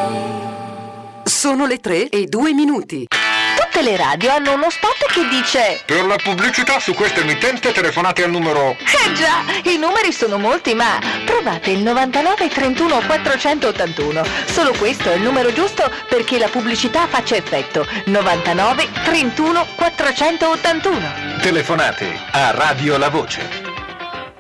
Sono le 3:02. Tutte le radio hanno uno spot che dice: per la pubblicità su questa emittente telefonate al numero... già, i numeri sono molti, ma provate il 99 31 481. Solo questo è il numero giusto perché la pubblicità faccia effetto. 99 31 481. Telefonate a Radio La Voce.